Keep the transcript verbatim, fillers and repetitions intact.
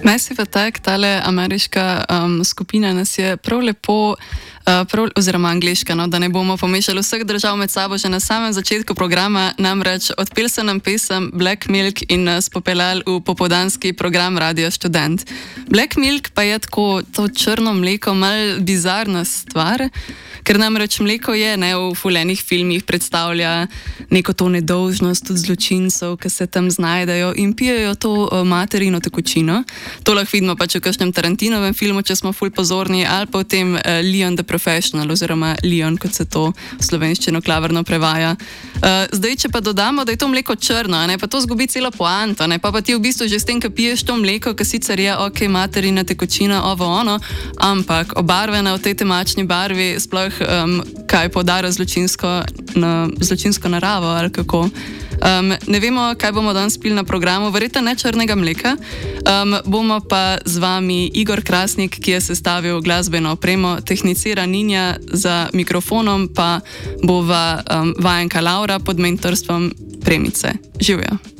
Massive Attack, tale ameriška um, skupina, nas je prav lepo, uh, prav, oziroma angliška, no, da ne bomo pomešali vseh držav med sabo že na samem začetku programa, namreč odpel se nam pesem Black Milk in nas popeljal v popoldanski program Radio Študent. Black Milk pa je tako to črno mleko, mal bizarna stvar, ker namreč mleko je, ne, v fulejnih filmih predstavlja neko to nedolžnost od zločincev, ki se tam znajdejo in pijejo to uh, materino tekočino. To lahko vidimo pač v kakšnem Tarantinovem filmu, če smo ful pozorni, ali pa v tem uh, Leon the Professional, oziroma Leon, kot se to v slovenščino klavrno prevaja. Uh, zdaj, če pa dodamo, da je to mleko črno, ne, pa to zgubi celo poanto, ne, pa pa ti v bistvu že s tem, ko piješ to mleko, ki sicer je ok, materina tekočina, ovo ono, ampak obarvena v tej temačni barvi, sploh um, kaj podara zločinsko, na, zločinsko naravo ali kako. Um, ne vemo, kaj bomo danes pili na programu, verjetno ne črnega mleka. Um, bomo pa z vami Igor Krasnik, ki je sestavil glasbeno opremo, tehnicira Ninja, za mikrofonom pa bova um, vajenka Laura pod mentorstvom Premice. Živjo!